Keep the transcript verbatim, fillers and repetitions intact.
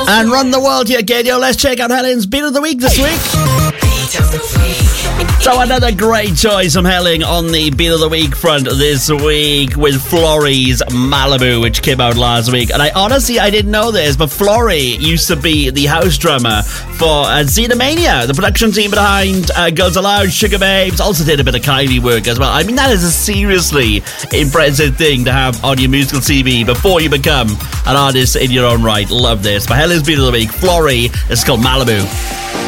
And run the world here, Gadio. Let's check out Helen's Beat of the Week this week. So another great choice from Helen on the Beat of the Week front this week with Florrie's Malibu, which came out last week. And I honestly, I didn't know this, but Florrie used to be the house drummer for uh, Xenomania, the production team behind uh, Girls Aloud, Sugar Babes, also did a bit of Kylie work as well. I mean, that is a seriously impressive thing to have on your musical C V before you become an artist in your own right. Love this. But Helen's Beat of the Week, Florrie, it's called Malibu.